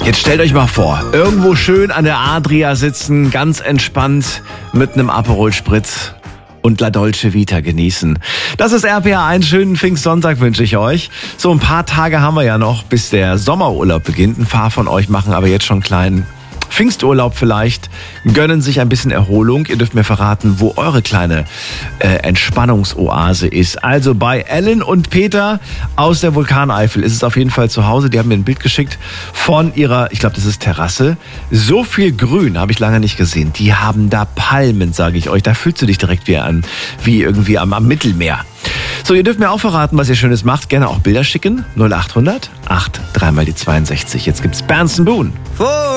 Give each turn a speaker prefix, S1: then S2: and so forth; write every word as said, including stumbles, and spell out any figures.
S1: Jetzt stellt euch mal vor, irgendwo schön an der Adria sitzen, ganz entspannt mit einem Aperol Spritz und La Dolce Vita genießen. Das ist R P R eins. Schönen Pfingstsonntag wünsche ich euch. So ein paar Tage haben wir ja noch, bis der Sommerurlaub beginnt. Ein paar von euch machen aber jetzt schon einen kleinen Pfingsturlaub vielleicht, gönnen sich ein bisschen Erholung. Ihr dürft mir verraten, wo eure kleine äh, Entspannungsoase ist. Also bei Ellen und Peter aus der Vulkaneifel ist es auf jeden Fall zu Hause. Die haben mir ein Bild geschickt von ihrer, ich glaube, das ist Terrasse. So viel Grün habe ich lange nicht gesehen. Die haben da Palmen, sage ich euch. Da fühlst du dich direkt wie an, wie irgendwie am, am Mittelmeer. So, ihr dürft mir auch verraten, was ihr Schönes macht. Gerne auch Bilder schicken. null acht hundert acht drei mal die zweiundsechzig. Jetzt gibt's Berndsen Boone.